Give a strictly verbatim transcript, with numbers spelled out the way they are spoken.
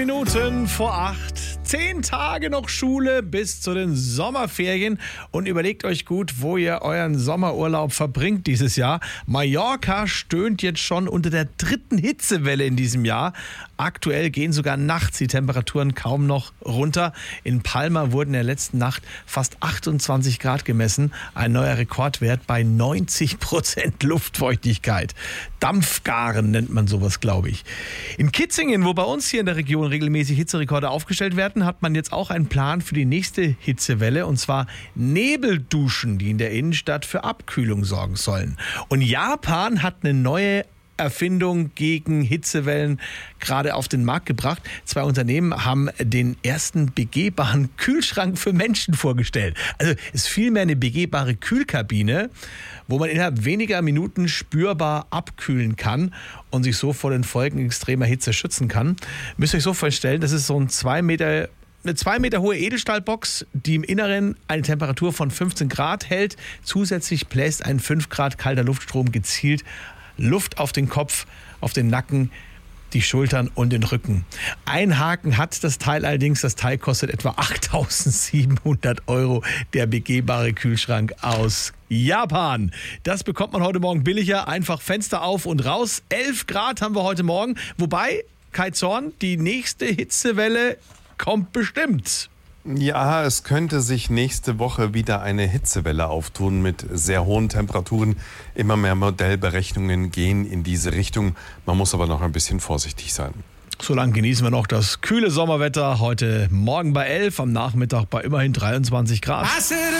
Minuten vor acht. Zehn Tage noch Schule bis zu den Sommerferien. Und überlegt euch gut, wo ihr euren Sommerurlaub verbringt dieses Jahr. Mallorca stöhnt jetzt schon unter der dritten Hitzewelle in diesem Jahr. Aktuell gehen sogar nachts die Temperaturen kaum noch runter. In Palma wurden in der letzten Nacht fast achtundzwanzig Grad gemessen. Ein neuer Rekordwert bei neunzig Prozent Luftfeuchtigkeit. Dampfgaren nennt man sowas, glaube ich. In Kitzingen, wo bei uns hier in der Region regelmäßig Hitzerekorde aufgestellt werden, hat man jetzt auch einen Plan für die nächste Hitzewelle, und zwar Nebelduschen, die in der Innenstadt für Abkühlung sorgen sollen. Und Japan hat eine neue Erfindung gegen Hitzewellen gerade auf den Markt gebracht. Zwei Unternehmen haben den ersten begehbaren Kühlschrank für Menschen vorgestellt. Also es ist vielmehr eine begehbare Kühlkabine, wo man innerhalb weniger Minuten spürbar abkühlen kann und sich so vor den Folgen extremer Hitze schützen kann. Müsst ihr euch so vorstellen, das ist so ein zwei Meter Eine zwei Meter hohe Edelstahlbox, die im Inneren eine Temperatur von fünfzehn Grad hält. Zusätzlich bläst ein fünf Grad kalter Luftstrom gezielt Luft auf den Kopf, auf den Nacken, die Schultern und den Rücken. Ein Haken hat das Teil allerdings. Das Teil kostet etwa achttausendsiebenhundert Euro. Der begehbare Kühlschrank aus Japan. Das bekommt man heute Morgen billiger. Einfach Fenster auf und raus. elf Grad haben wir heute Morgen. Wobei, Kai Zorn, die nächste Hitzewelle kommt bestimmt. Ja, es könnte sich nächste Woche wieder eine Hitzewelle auftun mit sehr hohen Temperaturen. Immer mehr Modellberechnungen gehen in diese Richtung. Man muss aber noch ein bisschen vorsichtig sein. Solange genießen wir noch das kühle Sommerwetter. Heute Morgen bei elf, am Nachmittag bei immerhin dreiundzwanzig Grad.